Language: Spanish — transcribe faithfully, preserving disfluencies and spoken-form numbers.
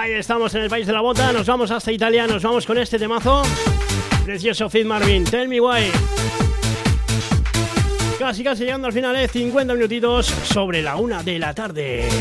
Ahí estamos en el país de la bota. Nos vamos hasta Italia. Nos vamos con este temazo. Precioso Fit Marvin, Tell Me Why. Casi casi llegando al final, ¿eh? cincuenta minutitos sobre la una de la tarde.